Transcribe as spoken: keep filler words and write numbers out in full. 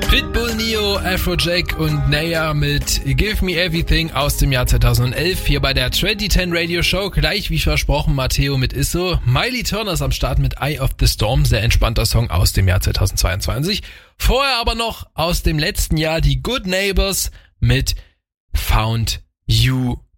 Pitbull, Neo, Afrojack und Naya mit Give Me Everything aus dem Jahr zweitausendelf hier bei der zwanzig zehn Radio Show. Gleich wie versprochen Matteo mit Isso. Miley Turner ist am Start mit Eye of the Storm, sehr entspannter Song aus dem Jahr zweitausendzweiundzwanzig. Vorher aber noch aus dem letzten Jahr die Good Neighbors mit Found You